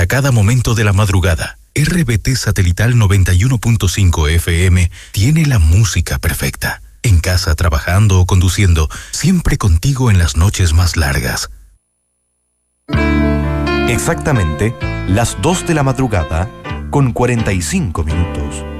Para cada momento de la madrugada, RBT Satelital 91.5 FM tiene la música perfecta. En casa, trabajando o conduciendo, siempre contigo en las noches más largas. Exactamente las 2 de la madrugada con 45 minutos.